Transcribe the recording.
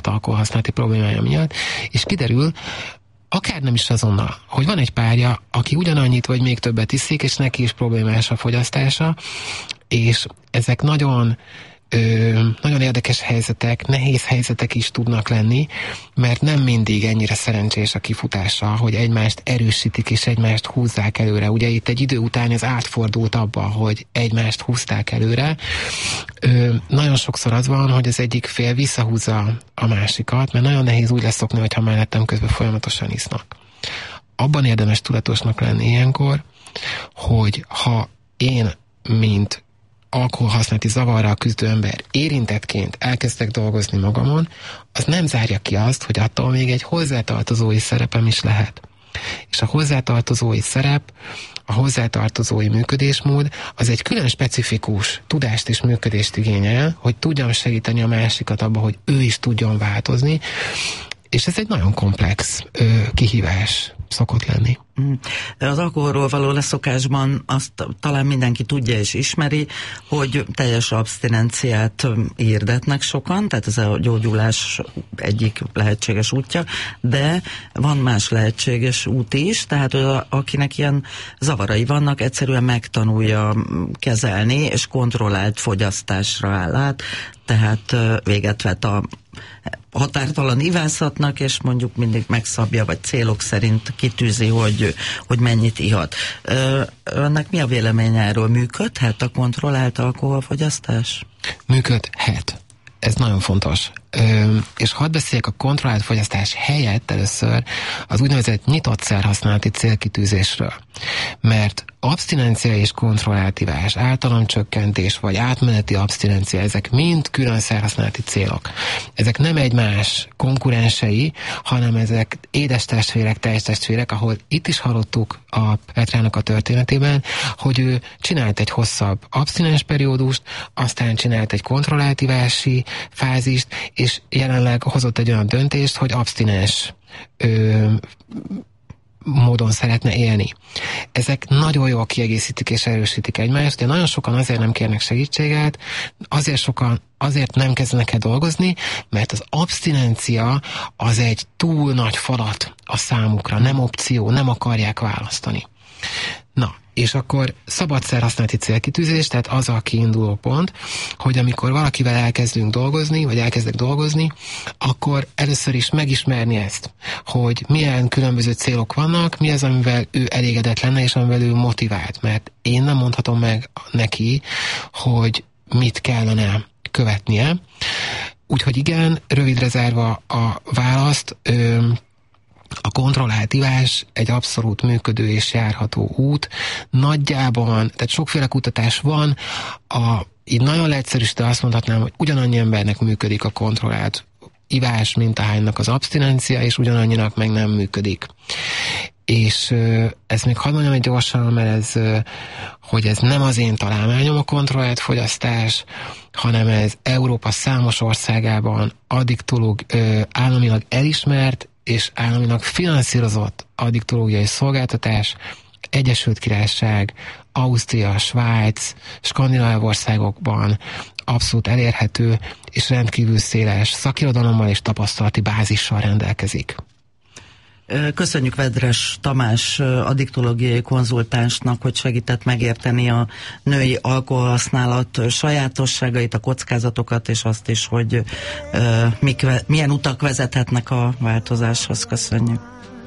alkoholhasználati problémája miatt, és kiderül, akár nem is azonnal, hogy van egy párja, aki ugyanannyit vagy még többet iszik, és neki is problémás a fogyasztása, és ezek nagyon érdekes helyzetek, nehéz helyzetek is tudnak lenni, mert nem mindig ennyire szerencsés a kifutása, hogy egymást erősítik és egymást húzzák előre. Ugye itt egy idő után ez átfordult abba, hogy egymást húzták előre. Nagyon sokszor az van, hogy az egyik fél visszahúzza a másikat, mert nagyon nehéz úgy leszokni, hogyha mellettem közben folyamatosan isznak. Abban érdemes tudatosnak lenni ilyenkor, hogy ha én, mint alkoholhasználati zavarral küzdő ember érintettként elkezdek dolgozni magamon, az nem zárja ki azt, hogy attól még egy hozzátartozói szerepem is lehet. És a hozzátartozói szerep, a hozzátartozói működésmód az egy külön specifikus tudást és működést igényel, hogy tudjam segíteni a másikat abba, hogy ő is tudjon változni, és ez egy nagyon komplex kihívás szokott lenni. Az alkoholról való leszokásban azt talán mindenki tudja és ismeri, hogy teljes absztinenciát hirdetnek sokan, tehát ez a gyógyulás egyik lehetséges útja, de van más lehetséges út is, tehát akinek ilyen zavarai vannak, egyszerűen megtanulja kezelni, és kontrollált fogyasztásra áll át, tehát véget vet a határtalan ivászatnak, és mondjuk mindig megszabja, vagy célok szerint kitűzi, hogy mennyit ihat. Önnek mi a véleménye erről? Működhet a kontrollált alkoholfogyasztás? Működhet. Ez nagyon fontos. És hadd beszéljek a kontrollált fogyasztás helyett először az úgynevezett nyitott szerhasználati célkitűzésről. Mert abstinencia és kontrollált ivás, általamcsökkentés vagy átmeneti abstinencia, ezek mind külön szerhasználati célok. Ezek nem egymás konkurensei, hanem ezek édestestvérek, tejestestvérek, ahol itt is hallottuk a Petrának a történetében, hogy ő csinált egy hosszabb abstinens periódust, aztán csinált egy kontrollált ivási fázist, és jelenleg hozott egy olyan döntést, hogy abstinens módon szeretne élni. Ezek nagyon jól kiegészítik és erősítik egymást, de nagyon sokan azért nem kérnek segítséget, azért nem kezdenek el dolgozni, mert az abstinencia az egy túl nagy falat a számukra, nem opció, nem akarják választani. Na, és akkor szabad szerhasználati célkitűzés, tehát az a kiinduló pont, hogy amikor valakivel elkezdünk dolgozni, vagy elkezdek dolgozni, akkor először is megismerni ezt, hogy milyen különböző célok vannak, mi az, amivel ő elégedett lenne, és amivel ő motivált, mert én nem mondhatom meg neki, hogy mit kellene követnie. Úgyhogy igen, rövidre zárva a választ, a kontrollált ivás egy abszolút működő és járható út. Nagyjában, tehát sokféle kutatás van, így nagyon leegyszerűsítve azt mondhatnám, hogy ugyanannyi embernek működik a kontrollált ivás, mint ahánynak az abstinencia, és ugyanannyinak meg nem működik. És ezt még hadd mondjam egy gyorsan, mert hogy ez nem az én találmányom a kontrollált fogyasztás, hanem ez Európa számos országában államilag elismert és államilag finanszírozott addiktológiai szolgáltatás, Egyesült Királyság, Ausztria, Svájc, skandináv országokban abszolút elérhető és rendkívül széles szakirodalommal és tapasztalati bázissal rendelkezik. Köszönjük Vedres Tamás addiktológiai konzultánsnak, hogy segített megérteni a női alkoholhasználat sajátosságait, a kockázatokat, és azt is, hogy milyen utak vezethetnek a változáshoz. Köszönjük.